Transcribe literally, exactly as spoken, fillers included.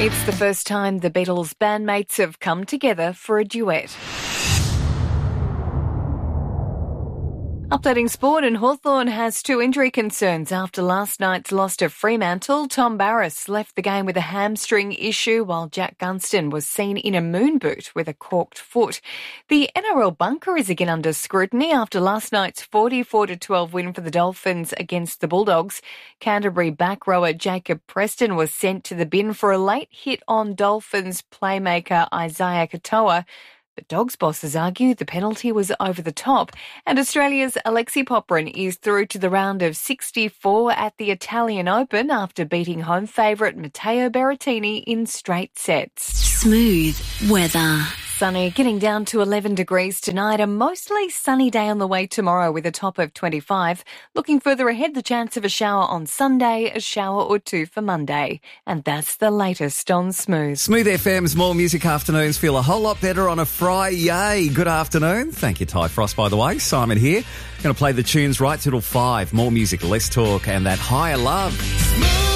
It's the first time the Beatles bandmates have come together for a duet. Updating sport, and Hawthorn has two injury concerns after last night's loss to Fremantle. Tom Barrass left the game with a hamstring issue, while Jack Gunston was seen in a moon boot with a corked foot. The N R L bunker is again under scrutiny after last night's forty-four to twelve win for the Dolphins against the Bulldogs. Canterbury back rower Jacob Preston was sent to the bin for a late hit on Dolphins playmaker Isaiah Katoa. But Dogs bosses argue the penalty was over the top, and Australia's Alexei Popyrin is through to the round of sixty-four at the Italian Open after beating home favourite Matteo Berrettini in straight sets. Smooth weather. Sunny, getting down to eleven degrees tonight. A mostly sunny day on the way tomorrow with a top of twenty-five. Looking further ahead, the chance of a shower on Sunday, a shower or two for Monday. And that's the latest on Smooth. Smooth F M's More Music Afternoons feel a whole lot better on a Friday. Good afternoon. Thank you, Ty Frost, by the way. Simon here. Going to play the tunes right till five. More music, less talk, and that higher love.